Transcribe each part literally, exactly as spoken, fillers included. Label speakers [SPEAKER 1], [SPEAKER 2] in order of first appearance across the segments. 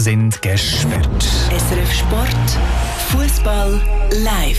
[SPEAKER 1] sind gesperrt.
[SPEAKER 2] S R F Sport, Fußball live.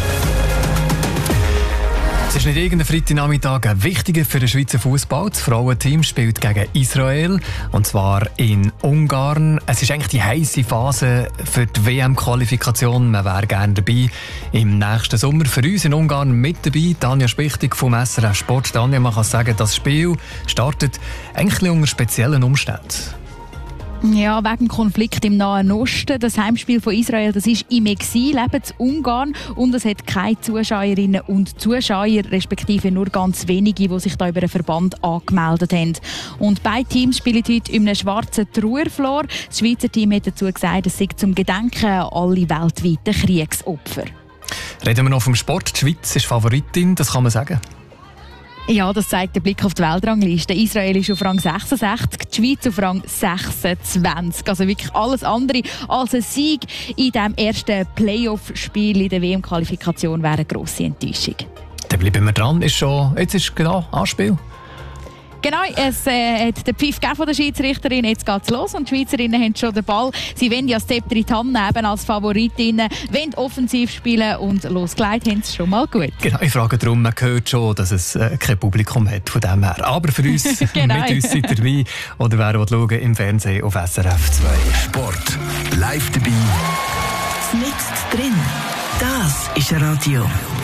[SPEAKER 1] Es ist nicht irgendein Freitagnachmittag, ein wichtiger für den Schweizer Fußball. Das Frauenteam spielt gegen Israel, und zwar in Ungarn. Es ist eigentlich die heisse Phase für die W M-Qualifikation. Man wäre gerne dabei im nächsten Sommer. Für uns in Ungarn mit dabei Tanja Spichtig vom S R F Sport. Tanja, man kann sagen, das Spiel startet eigentlich unter speziellen Umständen.
[SPEAKER 3] Ja, wegen Konflikt im Nahen Osten. Das Heimspiel von Israel, das ist im Exil, eben in Ungarn. Und es hat keine Zuschauerinnen und Zuschauer, respektive nur ganz wenige, die sich da über einen Verband angemeldet haben. Und beide Teams spielen heute in einem schwarzen Trauerflor. Das Schweizer Team hat dazu gesagt, es sei zum Gedenken an alle weltweiten Kriegsopfer.
[SPEAKER 1] Reden wir noch vom Sport. Die Schweiz ist Favoritin, das kann man sagen.
[SPEAKER 3] Ja, das zeigt der Blick auf die Weltrangliste. Israel ist auf Rang sechsundsechzig, die Schweiz auf Rang sechsundzwanzig. Also wirklich alles andere als ein Sieg in diesem ersten Playoff-Spiel in der W M-Qualifikation wäre eine grosse Enttäuschung.
[SPEAKER 1] Dann bleiben wir dran. Ist schon, jetzt ist genau Anspiel.
[SPEAKER 3] Genau, es äh, hat den Pfiff von der Schiedsrichterin. Jetzt geht's los und die Schweizerinnen haben schon den Ball. Sie wollen ja das Zepter in die Hand nehmen als Favoritinnen, wollen offensiv spielen und losgelegt haben sie schon mal gut.
[SPEAKER 1] Genau, ich frage darum, man hört schon, dass es äh, kein Publikum hat von dem her. Aber für uns,
[SPEAKER 3] genau.
[SPEAKER 1] Mit uns seid ihr dabei. Oder wer will schauen im Fernsehen auf S R F zwei.
[SPEAKER 4] Sport live dabei.
[SPEAKER 2] Mixed drin. Das ist Radio